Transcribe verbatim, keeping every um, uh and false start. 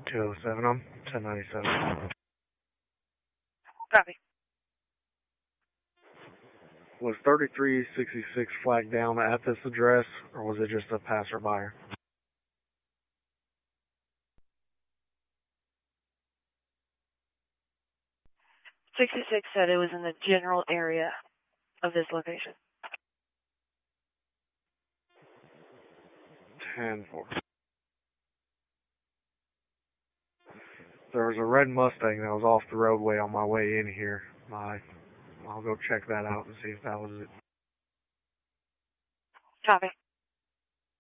two oh seven, I'm ten ninety-seven. Copy. Was thirty-three sixty-six flagged down at this address, or was it just a passerby? sixty-six said it was in the general area of this location. ten four. There was a red Mustang that was off the roadway on my way in here. I, I'll go check that out and see if that was it. Copy.